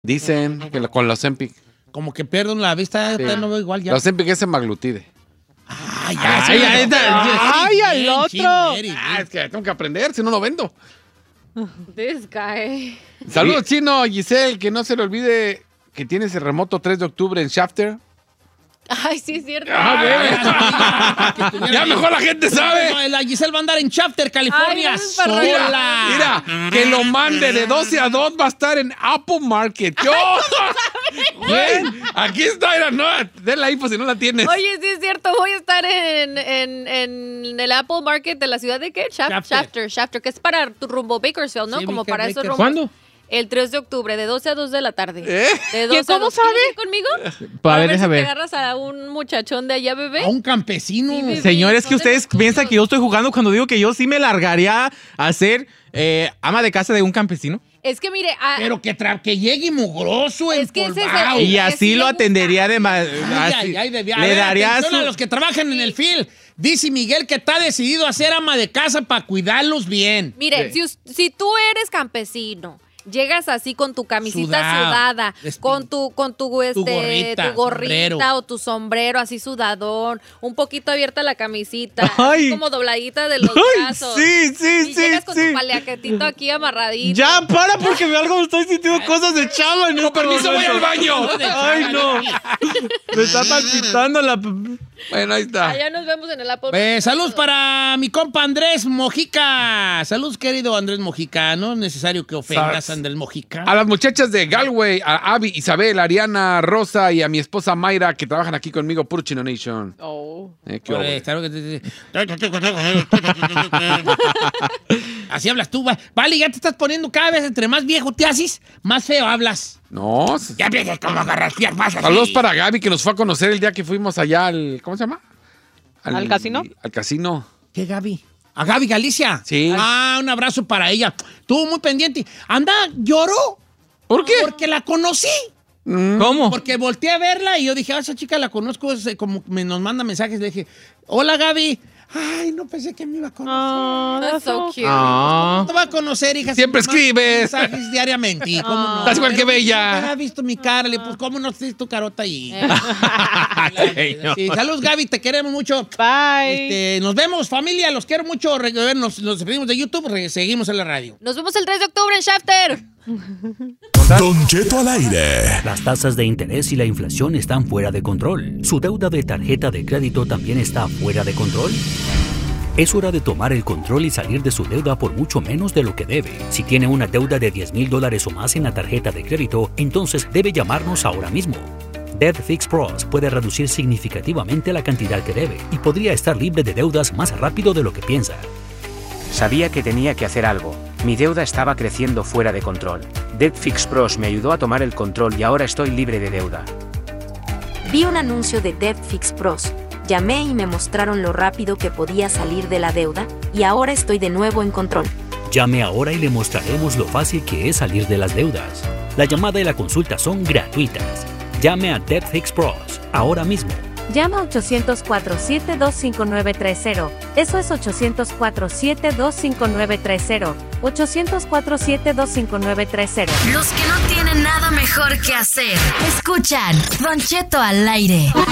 Dicen que con los Ozempic. Como que pierdo la vista, Sí. no veo igual ya. Los Ozempic es semaglutide. Ay, al otro. Es que tengo que aprender, si no lo vendo. This guy. Saludos, Chino, Giselle, que no se le olvide que tienes el remoto 3 de octubre en Shafter. Ay, sí, es cierto. Ya mejor la gente sabe. La Giselle va a andar en Shafter, California, Ay, no me parece. Mira, que lo mande de 12 a 2, va a estar en Apple Market. Yo. Güey, aquí está, mira, no, den la info si no la tienes. Oye, sí es cierto, voy a estar en el Apple Market de la ciudad de ¿qué? Shafter, que es para tu rumbo Bakersfield, ¿no? Sí, Como Baker, para esos Baker. rumbos. ¿Cuándo? El 3 de octubre, de 12 a 2 de la tarde. De 12 ¿Cómo a 2. sabe? ¿Quieres ir conmigo? A ver, si déjame te ver. agarras a un muchachón de allá, bebé. A un campesino. Sí, bebé. Señores, que Son ustedes de piensan que yo estoy jugando cuando digo que yo sí me largaría a ser ama de casa de un campesino. Es que mire, Pero que llegue mugroso, Es que ese es el- empolvado. Y que así sí lo le atendería de más. Ay, a Le ver, daría atención su. a los que trabajan en el field. Dice Miguel que está decidido a ser ama de casa para cuidarlos bien. mire, si tú eres campesino, llegas así con tu camisita Sudado. sudada, con tu gorrita, gorrita sombrero. o tu sombrero así sudadón, un poquito abierta la camisita, Ay. así como dobladita de los Ay, brazos. sí, sí, y sí, llegas con sí. tu paliaquetito aquí amarradito. Ya, para, porque algo estoy sintiendo cosas de chava. En Con permiso, voy al baño. Ay, no. Me está palpitando la. Bueno, ahí está. Allá nos vemos en el Apple. Saludos para mi compa Andrés Mojica. Saludos, querido Andrés Mojica. No es necesario que ofendas a Andrés Mojica. A las muchachas de Galway, a Abby, Isabel, Ariana, Rosa y a mi esposa Mayra, que trabajan aquí conmigo, puro Chino Nation. Oh. ¿Qué hubo? Así hablas tú. Vale, ya te estás poniendo cada vez entre más viejo te haces, más feo hablas. No. Ya empiezas como a garrastear más así. Saludos para Gaby, que nos fue a conocer el día que fuimos allá al... ¿Cómo se llama? ¿Al casino? Al casino. ¿Qué, Gaby? ¿A Gaby Galicia? Sí. Ah, un abrazo para ella. Estuvo muy pendiente. Anda, lloró. ¿Por qué? Porque la conocí. ¿Cómo? Porque volteé a verla y yo dije, esa chica la conozco, como nos manda mensajes. Le dije, hola, Gaby. Ay, no pensé que me iba a conocer. That's so cute. Ah. No te va a conocer, hija. Siempre Si me mandas escribes. mensajes diariamente. ¿Y cómo no? Estás igual que Bella. Nunca has visto mi cara. Le, pues, ¿cómo no tienes tu carota ahí? Sí, no. Saludos, Gaby. Te queremos mucho. Bye. Nos vemos, familia. Los quiero mucho. Nos despedimos de YouTube. Seguimos en la radio. Nos vemos el 3 de octubre en Shafter. Don Cheto al aire. Las tasas de interés y la inflación están fuera de control. ¿Su deuda de tarjeta de crédito también está fuera de control? Es hora de tomar el control y salir de su deuda por mucho menos de lo que debe. Si tiene una deuda de $10,000 o más en la tarjeta de crédito, entonces debe llamarnos ahora mismo. Debt Fix Pros puede reducir significativamente la cantidad que debe y podría estar libre de deudas más rápido de lo que piensa. Sabía que tenía que hacer algo. Mi deuda estaba creciendo fuera de control. Debt Fix Pros me ayudó a tomar el control y ahora estoy libre de deuda. Vi un anuncio de Debt Fix Pros. Llamé y me mostraron lo rápido que podía salir de la deuda y ahora estoy de nuevo en control. Llame ahora y le mostraremos lo fácil que es salir de las deudas. La llamada y la consulta son gratuitas. Llame a Debt Fix Pros ahora mismo. Llama 800-472-5930. Eso es 800-472-5930. 800-472-5930. Los que no tienen nada mejor que hacer. Escuchan Don Cheto al aire.